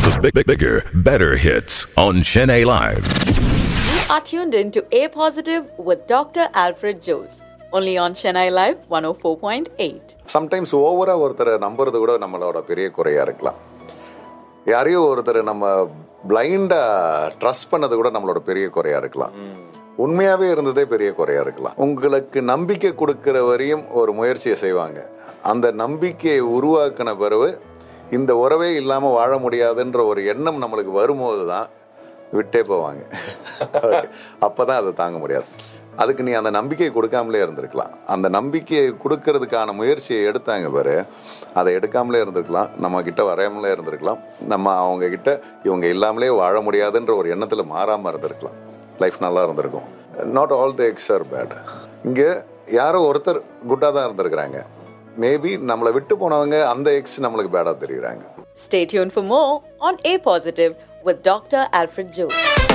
Bigger, better hits on Chennai Live. You are tuned in to A Positive with Dr. Alfred Jose. Only on Chennai Live 104.8. Sometimes ஓவராக ஒருத்தரை நம்புறது கூட நம்மளோட பெரிய குறையாக இருக்கலாம். யாரையோ ஒருத்தரை நம்ம பிளைண்டாக ட்ரஸ்ட் பண்ணது கூட நம்மளோட பெரிய குறையாக இருக்கலாம். உண்மையாகவே இருந்ததே பெரிய குறையாக இருக்கலாம். உங்களுக்கு நம்பிக்கை கொடுக்குற வரையும் ஒரு முயற்சியை செய்வாங்க. அந்த நம்பிக்கையை உருவாக்கின பிறகு இந்த உறவே இல்லாமல் வாழ முடியாதுன்ற ஒரு எண்ணம் நம்மளுக்கு வரும்போது தான் விட்டே போவாங்க. அப்போ தான் அதை தாங்க முடியாது. அதுக்கு நீ அந்த நம்பிக்கையை கொடுக்காமலே இருந்திருக்கலாம். அந்த நம்பிக்கையை கொடுக்கறதுக்கான முயற்சியை எடுத்தாங்க பாரு, அதை எடுக்காமலே இருந்திருக்கலாம், நம்மக்கிட்ட வரையாமலே இருந்திருக்கலாம், நம்ம அவங்கக்கிட்ட இவங்க இல்லாமலே வாழ முடியாதுன்ற ஒரு எண்ணத்தில் மாறாமல் இருந்திருக்கலாம். லைஃப் நல்லா இருந்திருக்கும். Not all the X R bad. இங்கே யாரோ ஒருத்தர் குட்டாக தான் இருந்திருக்கிறாங்க. மேபி நம்மளை விட்டு போனவங்க அந்த எக்ஸ் நம்மளுக்கு பேடாக தெரியுறாங்க. Stay tuned for more on A Positive with Dr. Alfred Jose.